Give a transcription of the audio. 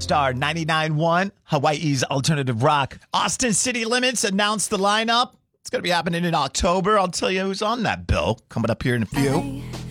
Star 99.1, Hawaii's alternative rock. Austin City Limits announced the lineup. It's going to be happening in October. I'll tell you who's on that bill coming up here in a few.